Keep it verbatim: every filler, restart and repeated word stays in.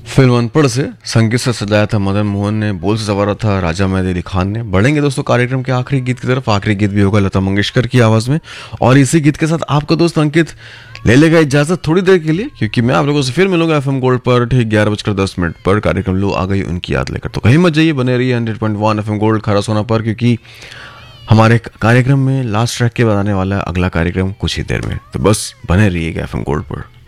Film अनपढ़ से संगीत से सजाया था मदन मोहन ने, बोल से संवारा था राजा मेहदी अली खान ने। बढ़ेंगे दोस्तों कार्यक्रम के आखिरी गीत की तरफ। आखिरी गीत भी होगा लता मंगेशकर की आवाज में, और इसी गीत के साथ आपका दोस्त अंकित ले लेगा इजाजत थोड़ी देर के लिए, क्योंकि मैं आप लोगों से फिर मिलूंगा एफएम गोल्ड पर ठीक ग्यारह बजकर दस मिनट पर। कार्यक्रम लो आ गई उनकी याद लेकर, तो कहीं मत जाइए, बने रहिए hundred point one FM gold खरा सोना पर, क्योंकि हमारे कार्यक्रम में लास्ट ट्रैक के बाद आने वाला है अगला कार्यक्रम कुछ ही देर में। तो बस बने रहिएगा एफएम गोल्ड पर।